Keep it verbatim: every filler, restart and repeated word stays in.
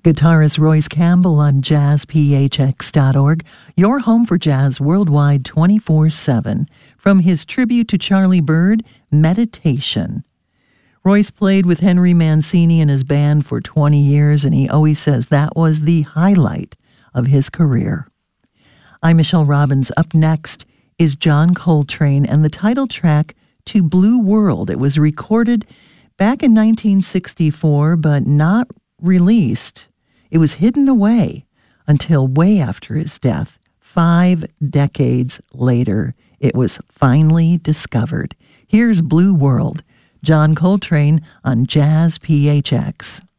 Guitarist Royce Campbell on jazz p h x dot org, your home for jazz worldwide twenty-four seven. From his tribute to Charlie Byrd, Meditation. Royce played with Henry Mancini and his band for twenty years, and he always says that was the highlight of his career. I'm Michelle Robbins. Up next is John Coltrane and the title track to Blue World. It was recorded back in nineteen sixty-four, but not released. It was hidden away until way after his death. Five decades later, it was finally discovered. Here's Blue World, John Coltrane on Jazz P H X.